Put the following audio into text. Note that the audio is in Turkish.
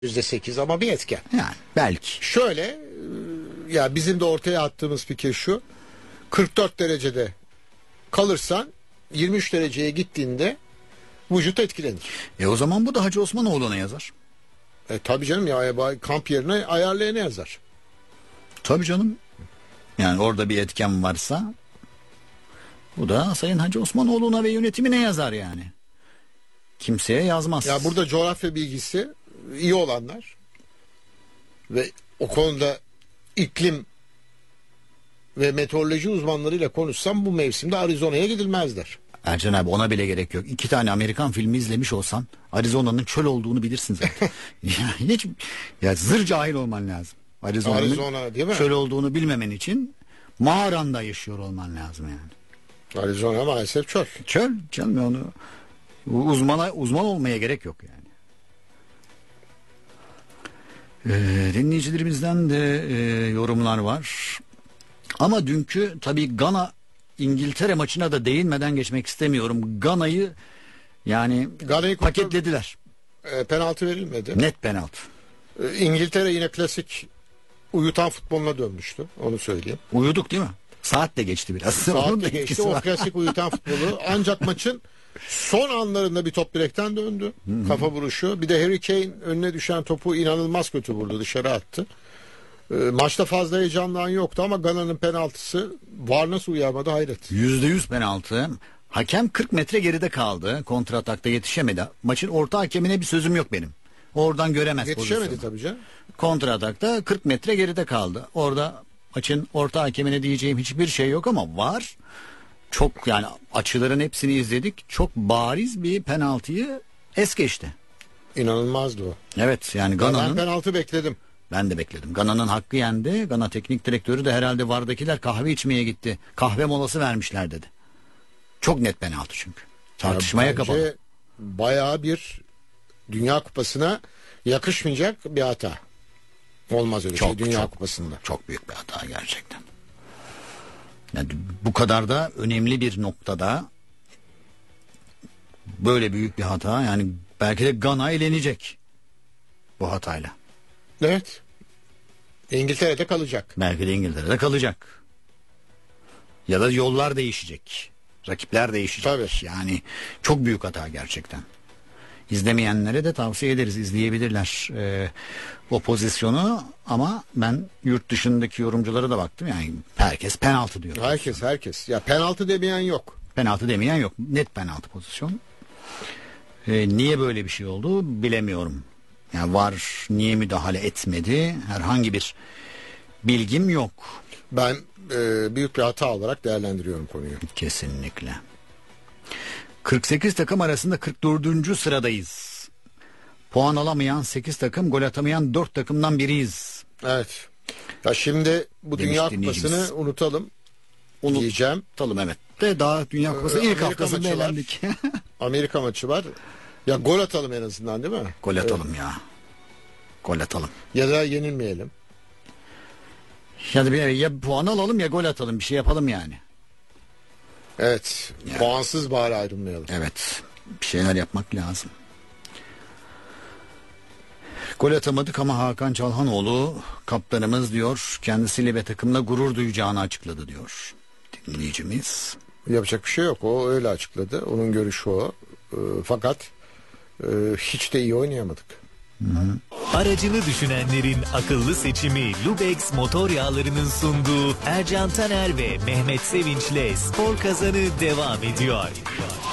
%8 ama bir etken. Yani belki. Şöyle ya bizim de ortaya attığımız fikir şu. 44 derecede kalırsan 23 dereceye gittiğinde vücut etkilenir. O zaman bu da Hacı Osmanoğlu'na yazar. Tabii canım ya, kamp yerine ayarlayana yazar. Tabii canım. Yani orada bir etken varsa bu da Sayın Hacı Osmanoğlu'na ve yönetimine yazar yani. Kimseye yazmaz. Ya burada coğrafya bilgisi iyi olanlar ve o konuda iklim ve meteoroloji uzmanlarıyla konuşsam bu mevsimde Arizona'ya gidilmezler. Ercan abi ona bile gerek yok. 2 tane Amerikan filmi izlemiş olsan Arizona'nın çöl olduğunu bilirsin zaten. Hiç ya zır cahil olman lazım. Arizona değil mi? Çöl olduğunu bilmemen için mağaranda yaşıyor olman lazım yani. Arizona maalesef çöl. Çöl canım, onu uzman olmaya gerek yok yani. Dinleyicilerimizden de yorumlar var. Ama dünkü tabii Gana İngiltere maçına da değinmeden geçmek istemiyorum. Gana'yı paketlediler. Penaltı verilmedi. Net penaltı. İngiltere yine klasik uyutan futboluna dönmüştü. Onu söyleyeyim. Uyuduk değil mi? Saat de geçti biraz. Saat de geçti. O klasik uyutan futbolu. Ancak maçın son anlarında bir top direkten döndü. Kafa vuruşu. Bir de Harry Kane önüne düşen topu inanılmaz kötü vurdu. Dışarı attı. Maçta fazla heyecanlanan yoktu ama Gana'nın penaltısı var nasıl uyarmadı hayret. %100 penaltı. Hakem 40 metre geride kaldı. Kontratakta yetişemedi. Maçın orta hakemine bir sözüm yok benim. Oradan göremez yetişemedi pozisyonu. tabii canım. Kontratakta 40 metre geride kaldı. Orada maçın orta hakemine diyeceğim hiçbir şey yok ama var. Çok yani açıların hepsini izledik. Çok bariz bir penaltıyı es geçti. İnanılmazdı o. Evet yani Gana'nın... Ben penaltı bekledim. Ben de bekledim. Gana'nın hakkı yendi. Gana teknik direktörü de herhalde VAR'dakiler kahve içmeye gitti. Kahve molası vermişler dedi. Çok net penaltı çünkü. Tartışmaya kapalı. Bayağı bir Dünya Kupası'na yakışmayacak bir hata. Olmaz öyle şey Dünya Kupası'nda. Çok büyük bir hata gerçekten. Yani bu kadar da önemli bir noktada böyle büyük bir hata, yani belki de Gana elenecek bu hatayla. Evet. İngiltere'de kalacak. Belki de İngiltere'de kalacak. Ya da yollar değişecek. Rakipler değişecek. Tabii. Yani çok büyük hata gerçekten. İzlemeyenlere de tavsiye ederiz, izleyebilirler o pozisyonu, ama ben yurt dışındaki yorumculara da baktım, yani herkes penaltı diyor. Herkes. Ya penaltı demeyen yok. Penaltı demeyen yok. Net penaltı pozisyon. Niye böyle bir şey oldu bilemiyorum. Yani VAR niye müdahale etmedi? Herhangi bir bilgim yok. Ben büyük bir hata olarak değerlendiriyorum konuyu. Kesinlikle. 48 takım arasında 44. sıradayız. Puan alamayan 8 takım, gol atamayan 4 takımdan biriyiz. Evet. Ya şimdi bu Dünya Kupası'nı unutalım. Diyeceğim. Unutalım, evet. De daha Dünya Kupası ilk haftasında elendik. Amerika maçı var. Ya gol atalım en azından, değil mi? Gol atalım ya. Gol atalım. Ya da yenilmeyelim. Ya puan alalım ya gol atalım, bir şey yapalım yani. Evet. Yani. Puansız bari ayrılmayalım. Evet. Bir şeyler yapmak lazım. Gol atamadık ama Hakan Çalhanoğlu kaptanımız diyor, kendisiyle ve takımla gurur duyacağını açıkladı diyor dinleyicimiz. Yapacak bir şey yok, o öyle açıkladı, onun görüşü o. Fakat hiç de iyi oynayamadık. Aracını düşünenlerin akıllı seçimi Lubex motor yağlarının sunduğu Ercan Taner ve Mehmet Sevinç'le Spor Kazanı devam ediyor.